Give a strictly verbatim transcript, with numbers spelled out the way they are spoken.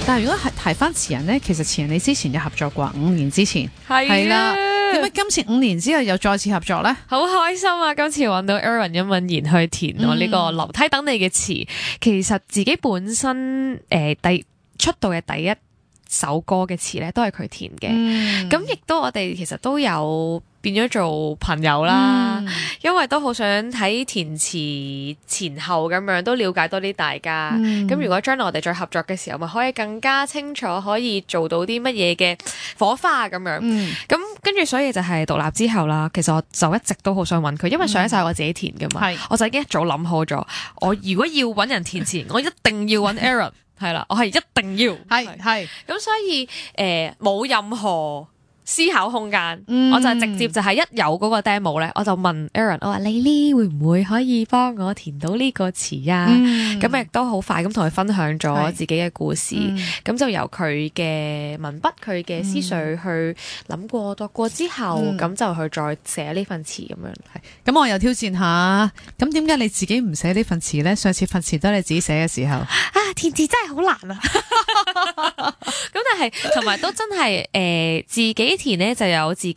但係如果係提翻詞人咧，其實詞人你之前有合作過，五年之前係啦。點解今次五年之後又再次合作咧？ 好開心啊！今次揾到 Aaron 殷敏賢去填我呢個樓梯等你嘅詞，嗯、其實自己本身誒、呃、第出道嘅第一首歌嘅詞咧，都係佢填嘅。咁亦、嗯、都我哋其實都有變咗做朋友啦，嗯、因為都好想喺填詞前後咁樣都了解多啲大家。咁、嗯、如果將來我哋再合作嘅時候，咪可以更加清楚可以做到啲乜嘢嘅火花咁樣。咁跟住所以就係獨立之後啦，其實我就一直都好想揾佢，因為上一首係我自己填㗎嘛，嗯、我就已經一早諗好咗，我如果要揾人填詞，我一定要揾 Aaron。係啦，我係一定要係係咁，所以誒冇、呃、任何思考空間，嗯、我就直接就係一有嗰個 demo 咧，我就問 Aaron，我話你呢會唔會可以幫我填到呢個詞啊？咁亦都好快咁同佢分享咗自己嘅故事，咁、嗯、就由佢嘅文筆、佢嘅思緒去諗過、度過之後，咁、嗯、就去再寫呢份詞咁樣。係咁，我又挑戰下，咁點解你自己唔寫呢份詞咧？上次份詞都係你自己寫嘅時候，啊， 填詞真係好難啊！咁但係同埋都真係誒、呃、自己填咧就有自己